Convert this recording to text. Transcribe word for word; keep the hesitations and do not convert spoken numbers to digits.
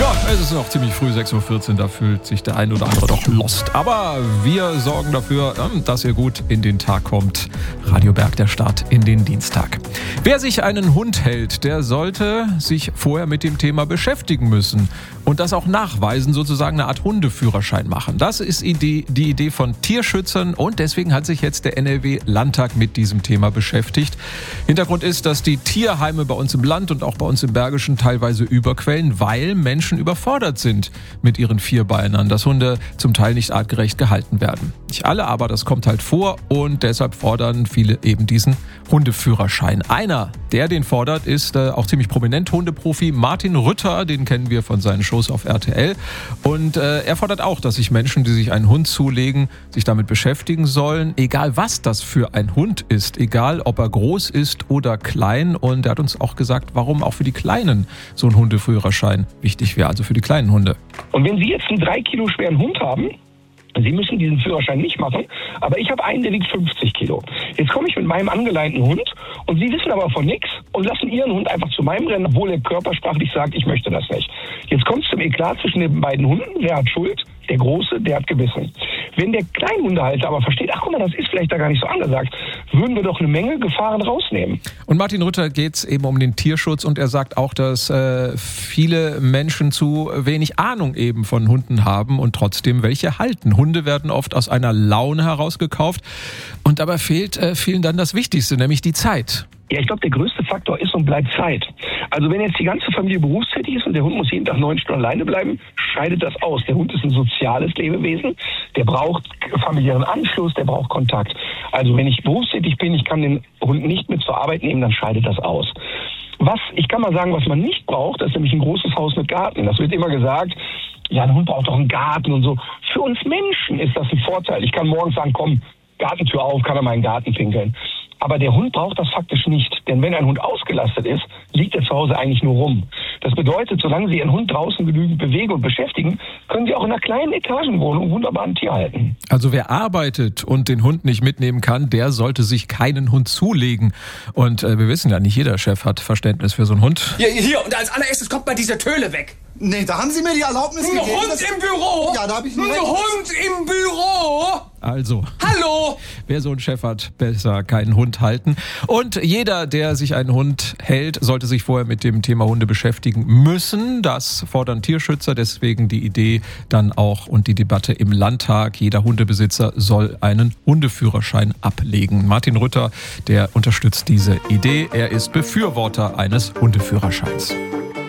Es ist noch ziemlich früh, sechs Uhr vierzehn, da fühlt sich der ein oder andere doch lost. Aber wir sorgen dafür, dass ihr gut in den Tag kommt. Radio Berg, der Start in den Dienstag. Wer sich einen Hund hält, der sollte sich vorher mit dem Thema beschäftigen müssen. Und das auch nachweisen, sozusagen eine Art Hundeführerschein machen. Das ist die Idee von Tierschützern und deswegen hat sich jetzt der N R W-Landtag mit diesem Thema beschäftigt. Hintergrund ist, dass die Tierheime bei uns im Land und auch bei uns im Bergischen teilweise überquellen, weil Menschen überfordert sind mit ihren Vierbeinern, dass Hunde zum Teil nicht artgerecht gehalten werden. Nicht alle, aber das kommt halt vor und deshalb fordern viele eben diesen Hundeführerschein. Einer, der den fordert, ist äh, auch ziemlich prominent, Hundeprofi Martin Rütter, den kennen wir von seinen Shows auf R T L. Und äh, er fordert auch, dass sich Menschen, die sich einen Hund zulegen, sich damit beschäftigen sollen, egal was das für ein Hund ist, egal ob er groß ist oder klein. Und er hat uns auch gesagt, warum auch für die Kleinen so ein Hundeführerschein wichtig wäre, also für die kleinen Hunde. Und wenn Sie jetzt einen drei Kilo schweren Hund haben, Sie müssen diesen Führerschein nicht machen, aber ich habe einen, der wiegt fünfzig Kilo. Jetzt komme ich mit meinem angeleinten Hund und Sie wissen aber von nichts und lassen Ihren Hund einfach zu meinem rennen, obwohl er körpersprachlich sagt, ich möchte das nicht. Jetzt kommt es zum Eklat zwischen den beiden Hunden. Wer hat Schuld? Der Große, der hat gebissen. Wenn der Kleinhundehalter aber versteht, ach guck mal, das ist vielleicht da gar nicht so angesagt, würden wir doch eine Menge Gefahren rausnehmen. Und Martin Rütter geht es eben um den Tierschutz und er sagt auch, dass äh, viele Menschen zu wenig Ahnung eben von Hunden haben und trotzdem welche halten. Hunde werden oft aus einer Laune heraus gekauft und dabei fehlt äh, vielen dann das Wichtigste, nämlich die Zeit. Ja, ich glaube, der größte Faktor ist und bleibt Zeit. Also wenn jetzt die ganze Familie berufstätig ist und der Hund muss jeden Tag neun Stunden alleine bleiben, scheidet das aus. Der Hund ist ein soziales Lebewesen, der braucht familiären Anschluss, der braucht Kontakt. Also wenn ich berufstätig bin, ich kann den Hund nicht mit zur Arbeit nehmen, dann scheidet das aus. Was, ich kann mal sagen, was man nicht braucht, das ist nämlich ein großes Haus mit Garten. Das wird immer gesagt, ja, ein Hund braucht doch einen Garten und so. Für uns Menschen ist das ein Vorteil. Ich kann morgens sagen, komm, Gartentür auf, kann er mal in den Garten pinkeln. Aber der Hund braucht das faktisch nicht. Denn wenn ein Hund ausgelastet ist, liegt er zu Hause eigentlich nur rum. Das bedeutet, solange Sie Ihren Hund draußen genügend bewegen und beschäftigen, können Sie auch in einer kleinen Etagenwohnung wunderbar ein Tier halten. Also wer arbeitet und den Hund nicht mitnehmen kann, der sollte sich keinen Hund zulegen. Und äh, wir wissen ja, nicht jeder Chef hat Verständnis für so einen Hund. Hier, hier, und als allererstes kommt mal diese Töle weg. Nee, da haben Sie mir die Erlaubnis Ein gegeben. Hund im Büro? Ja, da habe ich Ein einen Hund im Büro? Also, Hallo? Wer so einen Chef hat, besser keinen Hund halten. Und jeder, der sich einen Hund hält, sollte sich vorher mit dem Thema Hunde beschäftigen müssen. Das fordern Tierschützer, deswegen die Idee dann auch und die Debatte im Landtag. Jeder Hundebesitzer soll einen Hundeführerschein ablegen. Martin Rütter, der unterstützt diese Idee. Er ist Befürworter eines Hundeführerscheins.